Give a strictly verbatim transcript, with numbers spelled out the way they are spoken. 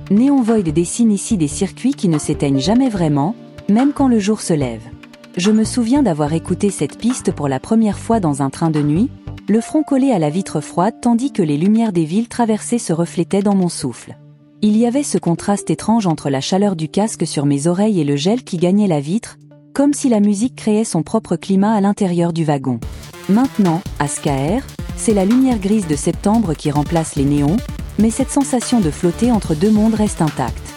Neon Void dessine ici des circuits qui ne s'éteignent jamais vraiment, même quand le jour se lève. Je me souviens d'avoir écouté cette piste pour la première fois dans un train de nuit, le front collé à la vitre froide tandis que les lumières des villes traversées se reflétaient dans mon souffle. Il y avait ce contraste étrange entre la chaleur du casque sur mes oreilles et le gel qui gagnait la vitre, comme si la musique créait son propre climat à l'intérieur du wagon. Maintenant, à Skaer, c'est la lumière grise de septembre qui remplace les néons, mais cette sensation de flotter entre deux mondes reste intacte.